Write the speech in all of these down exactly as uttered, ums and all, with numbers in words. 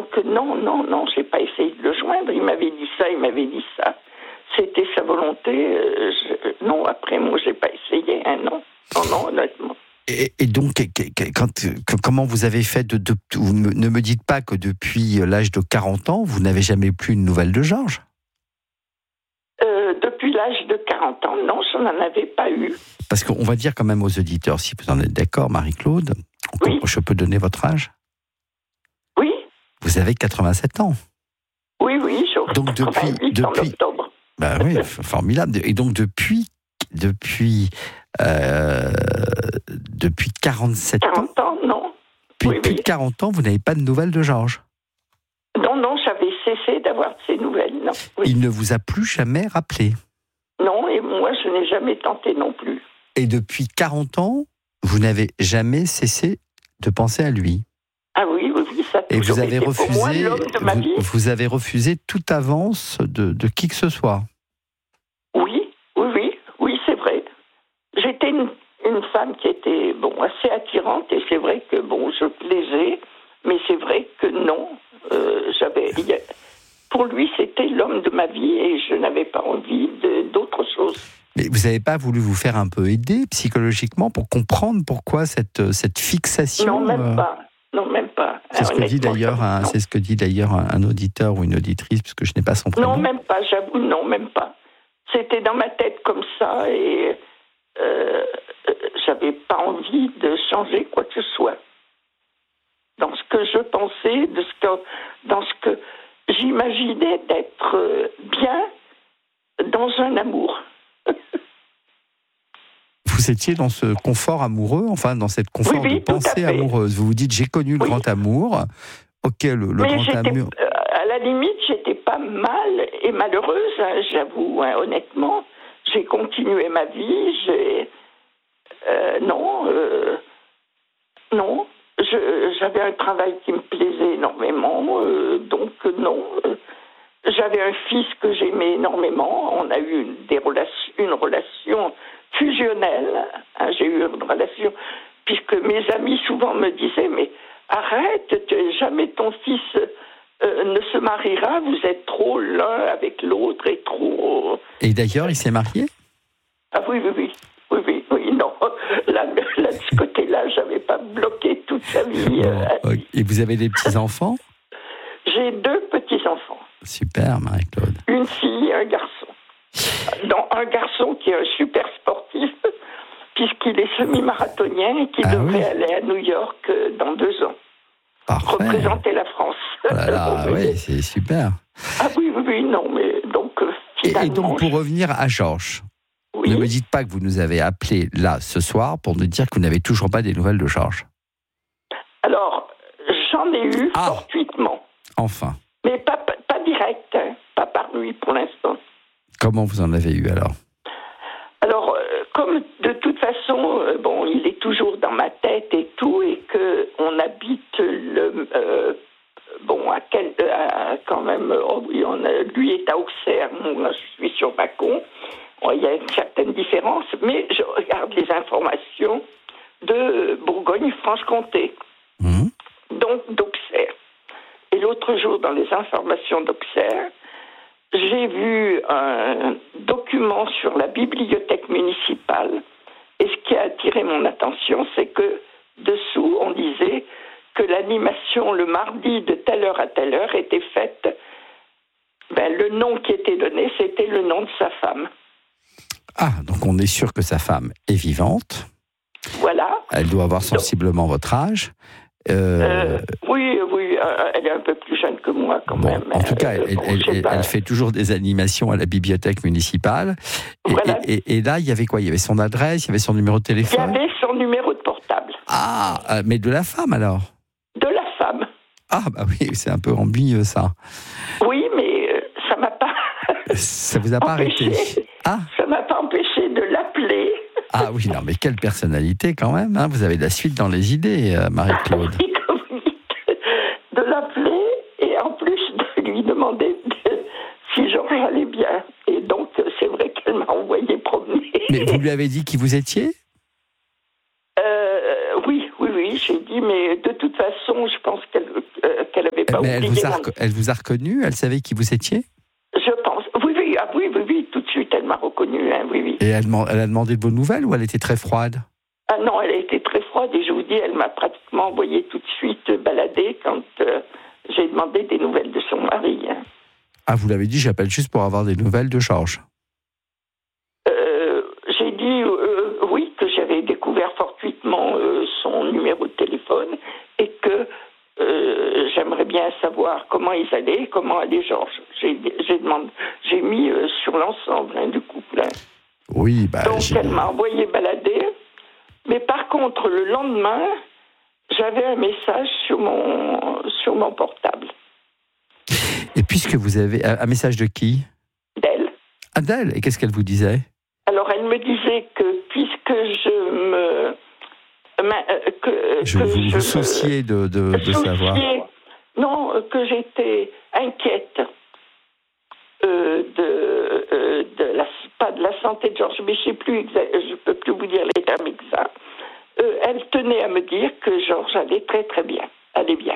donc, non, non, non, j'ai pas essayé de le joindre. Il m'avait dit ça, il m'avait dit ça. C'était sa volonté. Euh, je... Non, après, moi, j'ai pas essayé, hein, non. Non, non, honnêtement. Et, et donc, quand, que, comment vous avez fait de, de, vous ne me dites pas que depuis l'âge de quarante ans, vous n'avez jamais plus une nouvelle de Georges? euh, Depuis l'âge de quarante ans, non, je n'en avais pas eu. Parce qu'on va dire quand même aux auditeurs, si vous en êtes d'accord, Marie-Claude, oui. Je peux donner votre âge? Oui. Vous avez quatre-vingt-sept ans. Oui, oui, je donc depuis, depuis, en octobre. Ben oui, formidable. Et donc depuis, depuis, euh, depuis quarante-sept ans, quarante ans, non. Depuis oui, plus oui. de quarante ans, vous n'avez pas de nouvelles de Georges? Non, non, j'avais cessé d'avoir de ces nouvelles, non. Oui. Il ne vous a plus jamais rappelé? Non, et moi, je n'ai jamais tenté non plus. Et depuis quarante ans, vous n'avez jamais cessé de penser à lui? Ah oui, oui, oui, ça a Et vous avez été refusé, pour moi l'homme de ma vous, vie. vous avez refusé toute avance de, de qui que ce soit? Oui, oui, oui, oui, c'est vrai. J'étais une, une femme qui était, bon, assez attirante, et c'est vrai que, bon, je plaisais, mais c'est vrai que non, euh, j'avais... A, pour lui, c'était l'homme de ma vie, et je n'avais pas envie de, d'autre chose. Mais vous n'avez pas voulu vous faire un peu aider psychologiquement pour comprendre pourquoi cette, cette fixation? Non, même euh... pas. Non, même pas. C'est ce que dit d'ailleurs un, c'est ce que dit d'ailleurs un, un auditeur ou une auditrice, puisque je n'ai pas son prénom. Non, même pas, j'avoue, non, même pas. C'était dans ma tête comme ça, et euh, j'avais pas envie de changer quoi que ce soit. Dans ce que je pensais, de ce que, dans ce que j'imaginais d'être bien dans un amour. Vous étiez dans ce confort amoureux, enfin dans cette confort oui, oui, de pensée amoureuse. Vous vous dites, j'ai connu le oui. grand amour. Ok, le, le Mais grand amour. Euh, à la limite, j'étais pas mal et malheureuse, hein, j'avoue, hein, honnêtement. J'ai continué ma vie. J'ai euh, non, euh, non. Je, j'avais un travail qui me plaisait énormément, euh, donc non. Euh, j'avais un fils que j'aimais énormément. On a eu une, des relations, une relation fusionnelle. Hein, j'ai eu une relation, puisque mes amis souvent me disaient, mais arrête, jamais ton fils euh, ne se mariera, vous êtes trop l'un avec l'autre et trop... Et d'ailleurs, il s'est marié? Ah oui, oui, oui. Oui, oui, oui, non. Là, là de ce côté-là, j'avais pas bloqué toute sa vie. Bon, euh, et vous avez des petits-enfants? J'ai deux petits-enfants. Super, Marie-Claude. Une fille et un garçon. Non, un garçon qui est un super sportif, puisqu'il est semi-marathonien et qui ah devrait oui. aller à New York dans deux ans. Parfait. Représenter la France. Oh là là, oui, oui, c'est super. Ah oui, oui, oui, non, mais donc euh, finalement... Et, et donc, pour revenir à Georges, oui. ne me dites pas que vous nous avez appelé là, ce soir, pour nous dire que vous n'avez toujours pas des nouvelles de Georges. Alors, j'en ai eu ah. fortuitement. Enfin. Mais pas, pas, pas direct, hein, pas par lui pour l'instant. Comment vous en avez eu alors? Alors, euh, comme de toute façon, euh, bon, il est toujours dans ma tête et tout, et que on habite le, euh, bon, à quel, à, quand même, oh oui, on a, lui est à Auxerre, moi je suis sur Mâcon. Bon, il y a une certaine différence, mais je regarde les informations de Bourgogne-Franche-Comté, mmh. donc d'Auxerre. Et l'autre jour, dans les informations d'Auxerre, j'ai vu un document sur la bibliothèque municipale, et ce qui a attiré mon attention, c'est que dessous, on disait que l'animation le mardi de telle heure à telle heure était faite. Ben, le nom qui était donné, c'était le nom de sa femme. Ah, donc on est sûr que sa femme est vivante. Voilà. Elle doit avoir sensiblement donc, votre âge. Euh... Euh, oui, oui, euh, elle est un peu plus jeune que moi quand bon, même. En tout cas, euh, elle, bon, elle, elle, pas... elle fait toujours des animations à la bibliothèque municipale. Et, voilà. et, et, et là, il y avait quoi? Il y avait son adresse, il y avait son numéro de téléphone? Il y avait son numéro de portable. Ah, mais de la femme alors? De la femme. Ah, bah oui, c'est un peu ennuyeux ça. Oui, mais euh, ça m'a pas... ça vous a pas empêché. arrêté? Ah. Ça m'a pas empêché de l'appeler. Ah oui, non, mais quelle personnalité quand même, hein. Vous avez de la suite dans les idées, euh, Marie-Claude. De l'appeler et en plus de lui demander de, si Georges allait bien. Et donc, c'est vrai qu'elle m'a envoyé promener. Mais vous lui avez dit qui vous étiez? euh, Oui, oui, oui, j'ai dit, mais de toute façon, je pense qu'elle euh, qu'elle avait pas mais elle vous, a, mon... elle vous a reconnu? Elle savait qui vous étiez? Je pense. Oui, oui, ah, oui, oui, oui, tout de suite, elle m'a reconnu, hein, oui, oui. Et elle, elle a demandé de vos nouvelles ou elle était très froide? Ah non, elle a été très froide et je vous dis, elle m'a pratiquement envoyé tout de suite balader quand euh, j'ai demandé des nouvelles de son mari. Hein. Ah, vous l'avez dit, j'appelle juste pour avoir des nouvelles de Georges. Euh, j'ai dit euh, oui, que j'avais découvert fortuitement euh, son numéro de téléphone et que euh, j'aimerais bien savoir comment ils allaient, comment allait Georges. J'ai, j'ai, demandé, j'ai mis euh, sur l'ensemble hein, du couple. Hein. Oui, bah... Donc j'ai... elle m'a envoyé balader. Mais par contre, le lendemain, j'avais un message sur mon, sur mon portable. Et puisque vous avez... Un message de qui? D'elle. Ah, d'elle. Et qu'est-ce qu'elle vous disait? Alors, elle me disait que puisque je me... Que, je que vous, je vous souciez de, de, de savoir. Non, que j'étais inquiète euh, de, euh, de la, pas de la santé de Georges, mais je sais plus exact, je peux plus vous dire les termes exacts. Euh, elle tenait à me dire que Georges allait très très bien, allait bien.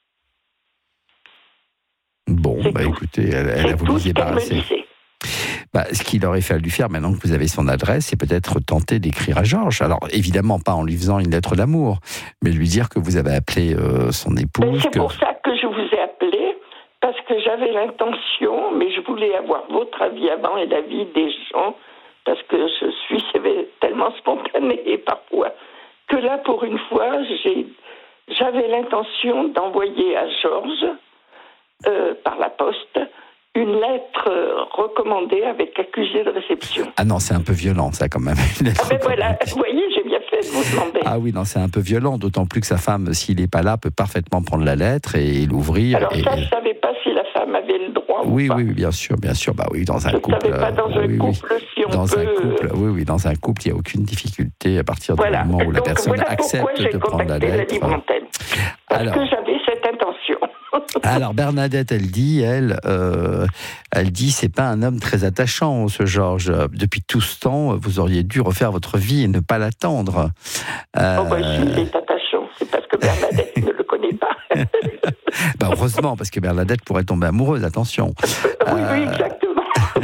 Bon, c'est bah tout. écoutez, elle, elle a voulu se débarrasser. Bah, ce qu'il aurait fallu faire maintenant que vous avez son adresse, c'est peut-être tenter d'écrire à Georges. Alors évidemment pas en lui faisant une lettre d'amour, mais lui dire que vous avez appelé euh, son épouse. Mais c'est que... pour ça que je vous ai appelé, parce que j'avais l'intention, mais je voulais avoir votre avis avant et l'avis des gens, parce que je suis tellement spontanée parfois, que là pour une fois, j'ai, j'avais l'intention d'envoyer à Georges, euh, par la poste, une lettre recommandée avec accusé de réception. Ah non, c'est un peu violent, ça, quand même. Ah ben voilà, vous voyez, j'ai bien fait de vous demander. Ah oui, non, c'est un peu violent, d'autant plus que sa femme, s'il n'est pas là, peut parfaitement prendre la lettre et l'ouvrir. Alors et... ça, je ne savais pas si la femme avait le droit oui, ou pas. Oui, oui, bien sûr, bien sûr. Bah oui, dans un je couple... Je ne savais pas dans euh, un oui, couple oui. si on dans peut... un couple, oui, oui, dans un couple, il n'y a aucune difficulté à partir du voilà. moment où Donc, la personne voilà accepte de prendre la lettre. La libre antenne, parce Alors, que j'avais cette intention. Alors Bernadette, elle dit, elle, euh, elle dit, c'est pas un homme très attachant, ce Georges. Depuis tout ce temps, vous auriez dû refaire votre vie et ne pas l'attendre. Euh... Oh ben, s'il est attachant, c'est parce que Bernadette ne le connaît pas. bah, heureusement, parce que Bernadette pourrait tomber amoureuse, attention. Oui, euh... oui, exactement.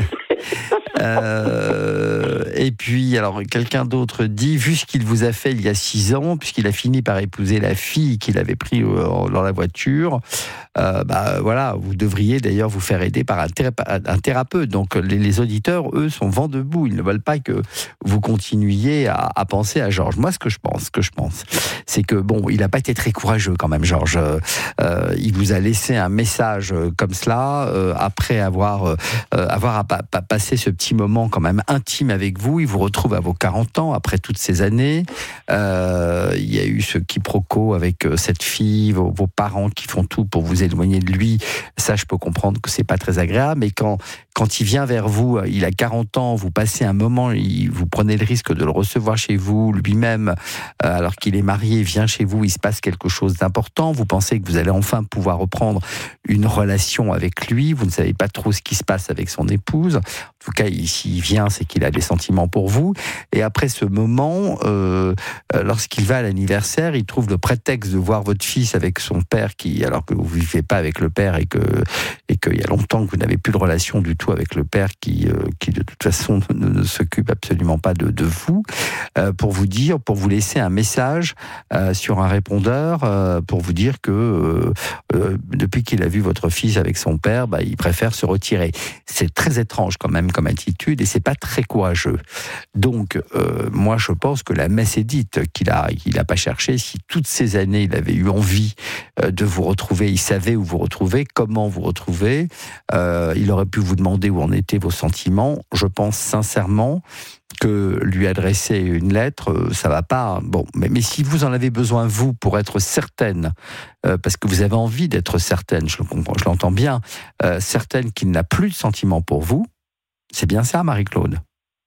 Euh, et puis, alors, quelqu'un d'autre dit, vu ce qu'il vous a fait il y a six ans, puisqu'il a fini par épouser la fille qu'il avait pris euh, dans la voiture, euh, bah voilà, vous devriez d'ailleurs vous faire aider par un, théra- un thérapeute. Donc, les, les auditeurs, eux, sont vent debout. Ils ne veulent pas que vous continuiez à, à penser à Georges. Moi, ce que je pense, ce que je pense, c'est que bon, il n'a pas été très courageux quand même, Georges. Euh, il vous a laissé un message comme cela euh, après avoir euh, avoir à, à, à passer ce petit moment quand même intime avec vous. Il vous retrouve à vos quarante ans, après toutes ces années. Euh, il y a eu ce quiproquo avec cette fille, vos, vos parents qui font tout pour vous éloigner de lui. Ça, je peux comprendre que c'est pas très agréable, mais quand, quand il vient vers vous, il a quarante ans, vous passez un moment, il, vous prenez le risque de le recevoir chez vous, lui-même, euh, alors qu'il est marié, vient chez vous, il se passe quelque chose d'important, vous pensez que vous allez enfin pouvoir reprendre une relation avec lui, vous ne savez pas trop ce qui se passe avec son épouse. En tout cas, s'il vient, c'est qu'il a des sentiments pour vous. Et après ce moment, euh, lorsqu'il va à l'anniversaire, il trouve le prétexte de voir votre fils avec son père, qui, alors que vous ne vivez pas avec le père et que et qu'il y a longtemps que vous n'avez plus de relation du tout avec le père, qui, euh, qui de toute façon ne, ne s'occupe absolument pas de, de vous, euh, pour vous dire, pour vous laisser un message euh, sur un répondeur, euh, pour vous dire que euh, euh, depuis qu'il a vu votre fils avec son père, bah, il préfère se retirer. C'est très étrange quand même comme attitude et c'est pas très courageux. Donc, euh, moi, je pense que la messe est dite, qu'il a, qu'il a pas cherché. Si toutes ces années, il avait eu envie euh, de vous retrouver, il savait où vous retrouvez, comment vous retrouvez, euh, il aurait pu vous demander où en étaient vos sentiments. Je pense sincèrement que lui adresser une lettre, ça va pas. Bon, mais, mais si vous en avez besoin, vous, pour être certaine, euh, parce que vous avez envie d'être certaine, je, je l'entends bien, euh, certaine qu'il n'a plus de sentiments pour vous, c'est bien ça, Marie-Claude?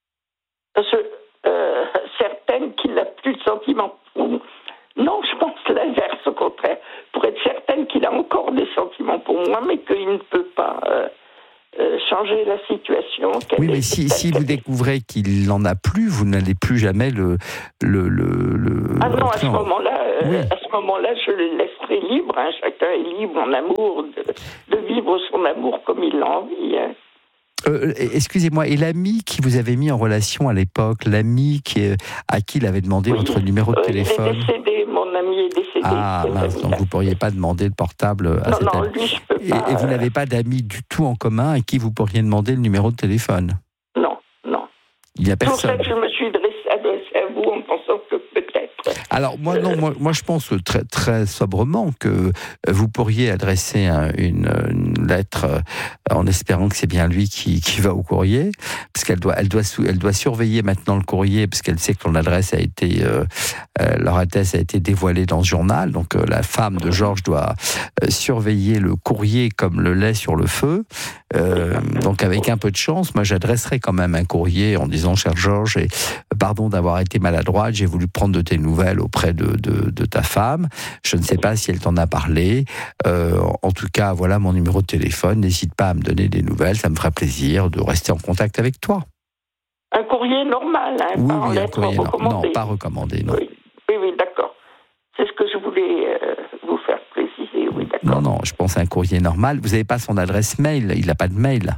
Je, euh, certaine qu'il n'a plus de sentiments pour vous. Non, je pense l'inverse, au contraire. Pour être certaine qu'il a encore des sentiments pour moi, mais qu'il ne peut pas euh, euh, changer la situation. Oui, mais si, si vous découvrez qu'il n'en a plus, vous n'allez plus jamais le... le, le, le ah non, à ce moment-là, euh, Oui. à ce moment-là, je le laisserai libre. Hein. Chacun est libre en amour de, de vivre son amour comme il l'a envie. Hein. Euh, excusez-moi, et l'ami qui vous avait mis en relation à l'époque, l'ami qui, est- à qui il avait demandé Oui. votre numéro de Euh, téléphone? Il est décédé, mon ami est décédé. Ah mince, donc vous ne pourriez pas demander le portable à non, cet non, ami. lui, je peux Et, pas. et vous n'avez pas d'amis du tout en commun à qui vous pourriez demander le numéro de téléphone? Non, non. Il n'y a C'est pour ça personne. que je me suis adressée adressée à vous en pensant que peut-être. Alors moi non, moi, moi je pense très très sobrement que vous pourriez adresser un- une, une lettre euh, en espérant que c'est bien lui qui, qui va au courrier, parce qu'elle doit elle doit sou- elle doit surveiller maintenant le courrier, parce qu'elle sait que son adresse a été euh, euh, leur adresse a été dévoilée dans ce journal, donc euh, la femme de Georges doit euh, surveiller le courrier comme le lait sur le feu. Euh, donc avec un peu de chance, moi j'adresserai quand même un courrier en disant: cher Georges, et pardon d'avoir été maladroite, j'ai voulu prendre de tes nouvelles auprès de, de, de ta femme. Je ne sais pas si elle t'en a parlé. Euh, en tout cas, voilà mon numéro de téléphone. N'hésite pas à me donner des nouvelles. Ça me fera plaisir de rester en contact avec toi. Un courrier normal, hein, Oui, pas en oui, un lettre courrier. Non, recommandée. non, pas recommandé, non. Oui, oui, oui, d'accord. C'est ce que je voulais euh, vous faire préciser, oui, Non, d'accord. non, je pense à un courrier normal. Vous n'avez pas son adresse mail. Il n'a pas de mail.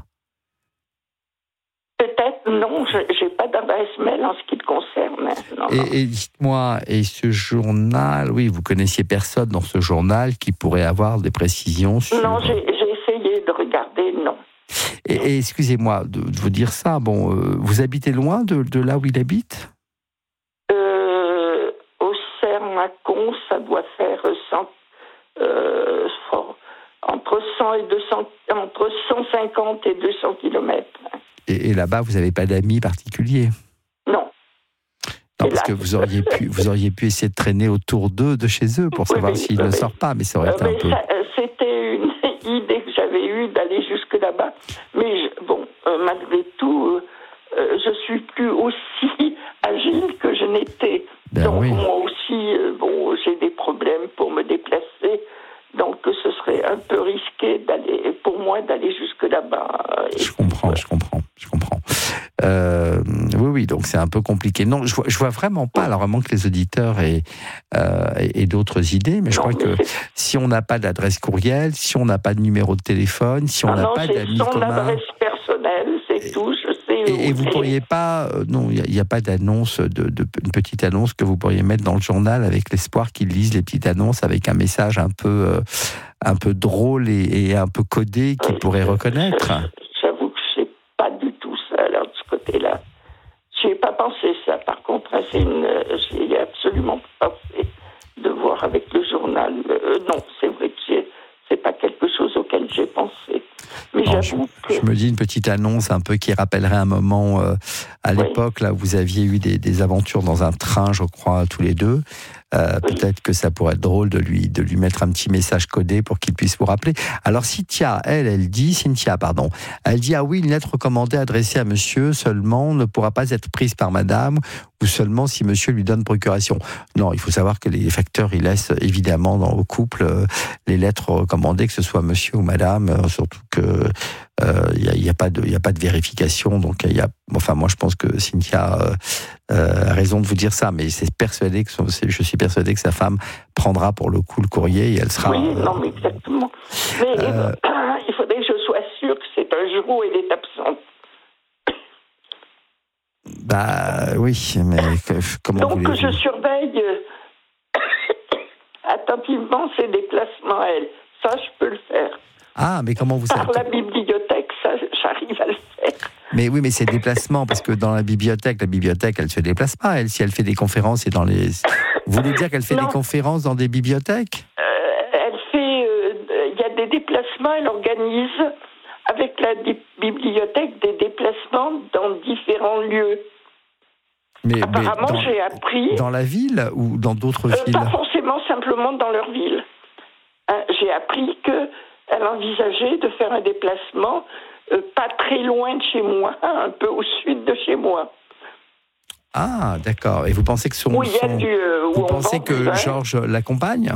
Peut-être, non, je n'ai pas d'adresse mail en ce qui le concerne. Hein. Non, non. Et, et dites-moi, et ce journal, oui, vous connaissiez personne dans ce journal qui pourrait avoir des précisions sur... Non, j'ai j'ai essayé de regarder, non. Et, et excusez-moi de, de vous dire ça, bon, euh, vous habitez loin de, de là où il habite? Euh, au Cermacon, ça doit faire cent, euh, fort, entre cent et deux cents, entre cent cinquante et deux cents kilomètres. Et, et là-bas, vous n'avez pas d'amis particuliers? Non. Non, Et parce là, que vous auriez pu, vous auriez pu essayer de traîner autour d'eux, de chez eux, pour Oui, savoir oui, s'il oui, ne oui. sort pas, mais ça aurait Euh, été un mais peu... ça, euh, c'était une idée que j'avais eue d'aller jusque là-bas. Mais je- bon, euh, malgré tout, euh, euh, je suis plus aussi agile que je n'étais. Ben Donc oui. moi aussi, euh, bon, j'ai des problèmes pour me déplacer. Donc ce serait un peu risqué d'aller, pour moi, d'aller jusque là-bas. Et Je comprends, puis, je comprends, je comprends. Euh, oui, oui, donc c'est un peu compliqué. Non, je vois, je vois vraiment pas, alors vraiment que les auditeurs aient, euh, aient d'autres idées, mais je non, crois mais que c'est- si on n'a pas d'adresse courriel, si on n'a pas de numéro de téléphone, si on non, n'a non, pas j'ai d'amis son communs... adresse personnelle, c'est tout. Je sais où. Et, et vous il est. pourriez pas, euh, non, il n'y a, a pas d'annonce, de, de, une petite annonce que vous pourriez mettre dans le journal avec l'espoir qu'ils lisent les petites annonces avec un message un peu, euh, un peu drôle et, et un peu codé qu'ils Oui, pourraient je- reconnaître. je- J'avoue que je sais pas du tout ça, alors, de ce côté-là. J'ai pas pensé ça. Par contre, hein, c'est une, euh, j'ai absolument pas pensé de voir avec le journal. Euh, non, c'est vrai que j'ai- c'est pas quelque chose auquel j'ai pensé. Mais Non, je, j'avoue que je me dis une petite annonce un peu qui rappellerait un moment euh, à Oui. l'époque là où vous aviez eu des, des aventures dans un train, je crois, tous les deux. Euh, Oui. Peut-être que ça pourrait être drôle de lui de lui mettre un petit message codé pour qu'il puisse vous rappeler. Alors Cynthia, elle, elle dit, Cynthia, pardon, elle dit ah oui, une lettre recommandée adressée à Monsieur seulement ne pourra pas être prise par Madame ou seulement si Monsieur lui donne procuration. Non, il faut savoir que les facteurs ils laissent évidemment dans le couple euh, les lettres recommandées, que ce soit Monsieur ou Madame, euh, surtout que il n'y a, y a pas de il y a pas de vérification, donc il y a enfin moi je pense que Cynthia euh, euh, a raison de vous dire ça, mais c'est persuadé que son- c'est- je suis persuadé que sa femme prendra pour le coup le courrier et elle sera. oui, euh, non, mais exactement. Mais euh, euh, il faudrait que je sois sûre que c'est un jour où elle est absente. bah oui, mais que- comment Donc que voulez-vous? je surveille euh, attentivement ses déplacements à elle. Ça, je peux le faire. Ah, mais comment vous savez? Par la bibliothèque, ça, j'arrive à le faire. Mais oui, mais c'est déplacement, parce que dans la bibliothèque, la bibliothèque, elle se déplace pas. Elle, si elle fait des conférences, c'est dans les. Vous voulez dire qu'elle fait Non. des conférences dans des bibliothèques? Euh, elle fait, euh, il y a des déplacements, elle organise avec la di- bibliothèque des déplacements dans différents lieux. Mais, mais Apparemment, dans, j'ai appris, dans la ville ou dans d'autres euh, villes? pas forcément simplement dans leur ville. Hein, j'ai appris qu'elle envisageait de faire un déplacement euh, pas très loin de chez moi, un peu au sud de chez moi. Ah, d'accord. Et vous pensez que son, Où il y a son- du, euh, où vous on pensez vend que du vin. Georges l'accompagne?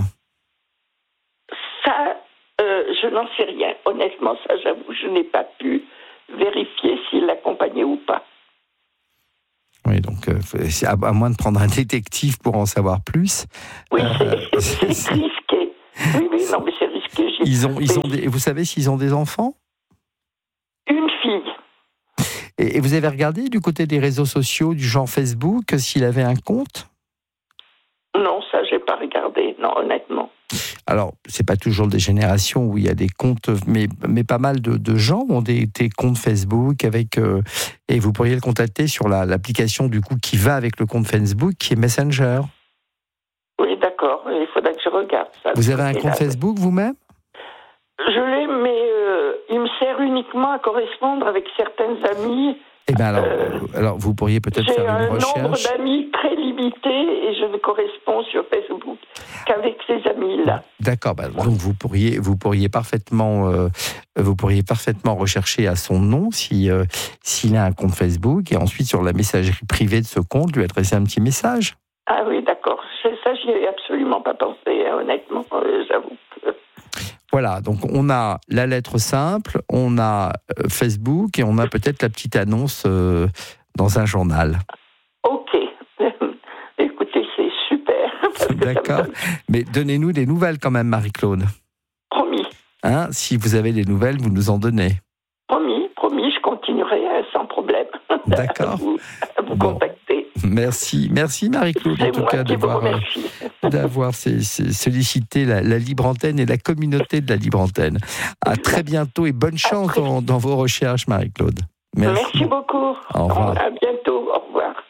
Ça, euh, je n'en sais rien. Honnêtement, ça, j'avoue, je n'ai pas pu vérifier s'il l'accompagnait ou pas. Oui, donc euh, c'est à, à moins de prendre un détective pour en savoir plus. Oui, Euh, c'est, c'est risqué. Oui, oui, non, mais c'est risqué. J'ai... Ils ont, ils mais... ont des, vous savez s'ils ont des enfants? Une fille. Et, et vous avez regardé du côté des réseaux sociaux, du genre Facebook, s'il avait un compte? Non, ça, j'ai pas regardé, non, honnêtement. Alors, c'est pas toujours des générations où il y a des comptes, mais, mais pas mal de, de gens ont des, des comptes Facebook avec, euh, et vous pourriez le contacter sur la, l'application du coup qui va avec le compte Facebook, qui est Messenger. Oui, d'accord, il faudrait que je regarde ça. Vous avez un compte là, Facebook vous-même? Je l'ai, mais euh, il me sert uniquement à correspondre avec certaines amies. Eh bien alors, Euh, alors, vous pourriez peut-être J'ai faire une un recherche. nombre d'amis très limité et je ne corresponds sur Facebook qu'avec ces amis-là. D'accord, bah, donc vous pourriez, vous pourriez parfaitement, euh, vous pourriez parfaitement rechercher à son nom si euh, s'il a un compte Facebook et ensuite sur la messagerie privée de ce compte lui adresser un petit message. Ah oui, d'accord. C'est ça, j'y ai absolument pas pensé, hein, honnêtement, euh, j'avoue. Que... Voilà, donc on a la lettre simple, on a euh, Facebook et on a peut-être la petite annonce euh, dans un journal. Ok. Écoutez, c'est super. D'accord. Donne... Mais donnez-nous des nouvelles quand même, Marie-Claude. Promis. Hein, si vous avez des nouvelles, vous nous en donnez. Promis, promis, je continuerai hein, sans problème. D'accord. À vous, à vous bon. contacter. Merci, merci Marie-Claude c'est en tout cas d'avoir, d'avoir sollicité la, la libre antenne et la communauté de la libre antenne. À très bientôt et bonne chance dans, dans vos recherches, Marie-Claude. Merci. Merci beaucoup. Au revoir. À bientôt. Au revoir.